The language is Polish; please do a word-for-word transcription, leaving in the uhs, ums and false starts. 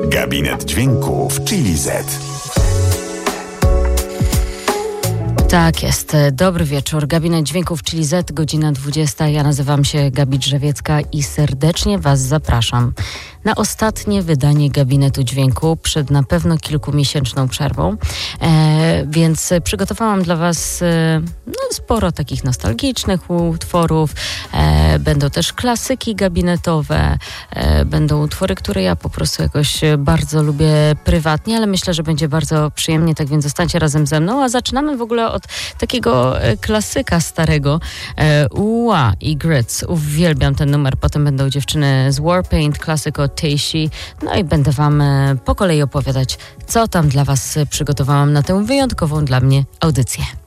Gabinet Dźwięku w Chili Z. Tak jest. Dobry wieczór. Gabinet Dźwięków Chili Z, godzina dwudziesta. Ja nazywam się Gabi Drzewiecka i serdecznie Was zapraszam na ostatnie wydanie Gabinetu Dźwięku przed na pewno kilkumiesięczną przerwą. E, więc przygotowałam dla Was e, no, sporo takich nostalgicznych utworów. E, będą też klasyki gabinetowe. E, będą utwory, które ja po prostu jakoś bardzo lubię prywatnie, ale myślę, że będzie bardzo przyjemnie, tak więc zostańcie razem ze mną. A zaczynamy w ogóle od takiego e, klasyka starego. E, Ua i Grits. Uwielbiam ten numer. Potem będą dziewczyny z Warpaint, klasyk od Teishi. No i będę Wam e, po kolei opowiadać, co tam dla Was przygotowałam na tę wyjątkową dla mnie audycję.